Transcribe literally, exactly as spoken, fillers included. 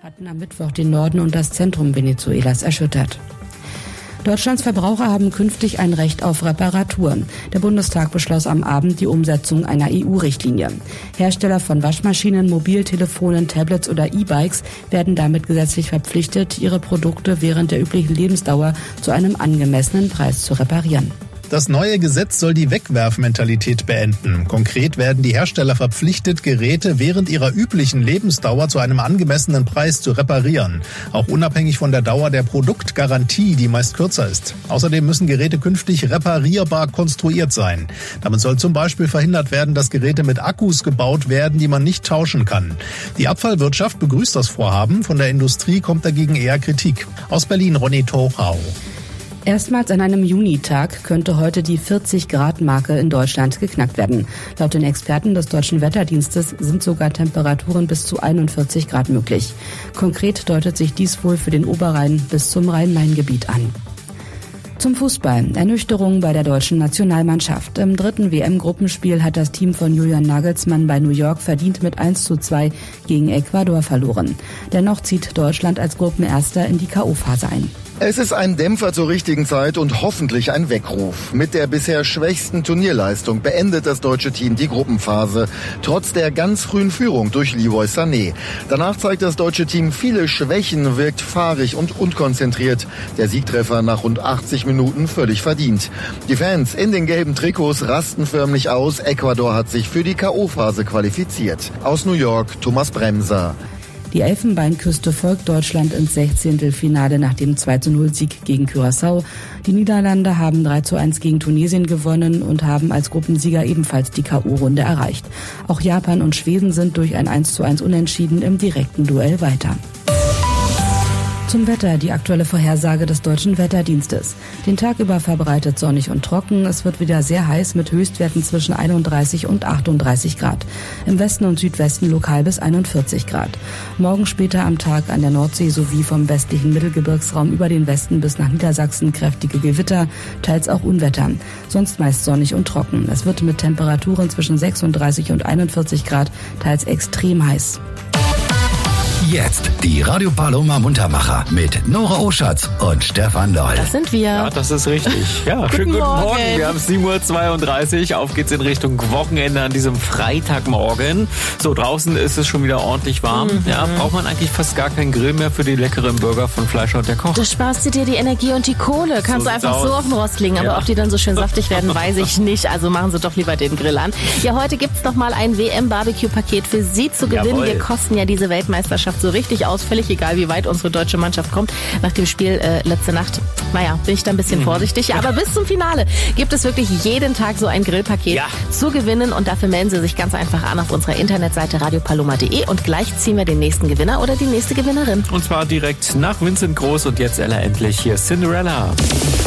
hatten am Mittwoch den Norden und das Zentrum Venezuelas erschüttert. Deutschlands Verbraucher haben künftig ein Recht auf Reparaturen. Der Bundestag beschloss am Abend die Umsetzung einer E U-Richtlinie. Hersteller von Waschmaschinen, Mobiltelefonen, Tablets oder E-Bikes werden damit gesetzlich verpflichtet, ihre Produkte während der üblichen Lebensdauer zu einem angemessenen Preis zu reparieren. Das neue Gesetz soll die Wegwerfmentalität beenden. Konkret werden die Hersteller verpflichtet, Geräte während ihrer üblichen Lebensdauer zu einem angemessenen Preis zu reparieren. Auch unabhängig von der Dauer der Produktgarantie, die meist kürzer ist. Außerdem müssen Geräte künftig reparierbar konstruiert sein. Damit soll zum Beispiel verhindert werden, dass Geräte mit Akkus gebaut werden, die man nicht tauschen kann. Die Abfallwirtschaft begrüßt das Vorhaben. Von der Industrie kommt dagegen eher Kritik. Aus Berlin, Ronny Torau. Erstmals an einem Junitag könnte heute die vierzig-Grad-Marke in Deutschland geknackt werden. Laut den Experten des Deutschen Wetterdienstes sind sogar Temperaturen bis zu einundvierzig Grad möglich. Konkret deutet sich dies wohl für den Oberrhein bis zum Rhein-Main-Gebiet an. Zum Fußball. Ernüchterung bei der deutschen Nationalmannschaft. Im dritten W M-Gruppenspiel hat das Team von Julian Nagelsmann bei New York verdient mit eins zu zwei gegen Ecuador verloren. Dennoch zieht Deutschland als Gruppenerster in die K O-Phase ein. Es ist ein Dämpfer zur richtigen Zeit und hoffentlich ein Weckruf. Mit der bisher schwächsten Turnierleistung beendet das deutsche Team die Gruppenphase, trotz der ganz frühen Führung durch Leroy Sané. Danach zeigt das deutsche Team viele Schwächen, wirkt fahrig und unkonzentriert. Der Siegtreffer nach rund achtzig Minuten völlig verdient. Die Fans in den gelben Trikots rasten förmlich aus. Ecuador hat sich für die K O-Phase qualifiziert. Aus New York, Thomas Bremser. Die Elfenbeinküste folgt Deutschland ins Sechzehntelfinale nach dem zwei zu null Sieg gegen Curaçao. Die Niederlande haben drei zu eins gegen Tunesien gewonnen und haben als Gruppensieger ebenfalls die K O-Runde erreicht. Auch Japan und Schweden sind durch ein eins zu eins Unentschieden im direkten Duell weiter. Zum Wetter, die aktuelle Vorhersage des Deutschen Wetterdienstes. Den Tag über verbreitet sonnig und trocken. Es wird wieder sehr heiß mit Höchstwerten zwischen einunddreißig und achtunddreißig Grad. Im Westen und Südwesten lokal bis einundvierzig Grad. Morgen später am Tag an der Nordsee sowie vom westlichen Mittelgebirgsraum über den Westen bis nach Niedersachsen kräftige Gewitter, teils auch Unwetter. Sonst meist sonnig und trocken. Es wird mit Temperaturen zwischen sechsunddreißig und einundvierzig Grad, teils extrem heiß. Jetzt die Radio Paloma Muntermacher mit Nora Oschatz und Stefan Loll. Das sind wir. Ja, das ist richtig. Ja, guten schönen guten Morgen. Morgen. Wir haben sieben Uhr zweiunddreißig. Auf geht's in Richtung Wochenende an diesem Freitagmorgen. So, draußen ist es schon wieder ordentlich warm. Mhm. Ja, braucht man eigentlich fast gar keinen Grill mehr für die leckeren Burger von Fleischer und der Koch. Du sparst dir die Energie und die Kohle. Kannst So du einfach sieht's so aus. auf den Rost legen. Aber Ja. ob die dann so schön saftig werden, weiß ich nicht. Also machen Sie doch lieber den Grill an. Ja, heute gibt's noch mal ein W M-Barbecue-Paket für Sie zu gewinnen. Jawohl. Wir kosten ja diese Weltmeisterschaft so richtig aus. Völlig egal, wie weit unsere deutsche Mannschaft kommt. Nach dem Spiel äh, letzte Nacht, naja, bin ich da ein bisschen vorsichtig. Ja, aber bis zum Finale gibt es wirklich jeden Tag so ein Grillpaket Ja. zu gewinnen. Und dafür melden Sie sich ganz einfach an auf unserer Internetseite radio paloma punkt de und gleich ziehen wir den nächsten Gewinner oder die nächste Gewinnerin. Und zwar direkt nach Vincent Groß und jetzt Ella endlich hier Cinderella.